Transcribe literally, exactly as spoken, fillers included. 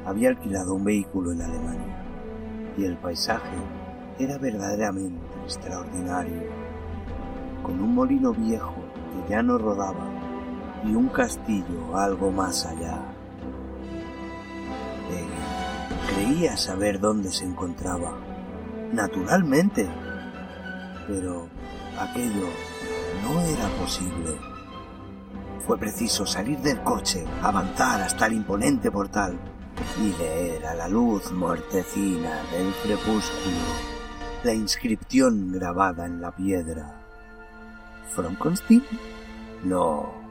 había alquilado un vehículo en Alemania y el paisaje era verdaderamente extraordinario, con un molino viejo que ya no rodaba y un castillo algo más allá. Peggy creía saber dónde se encontraba, naturalmente, pero aquello no era posible. Fue preciso salir del coche, avanzar hasta el imponente portal y leer a la luz mortecina del crepúsculo la inscripción grabada en la piedra. ¿Frankenstein? No.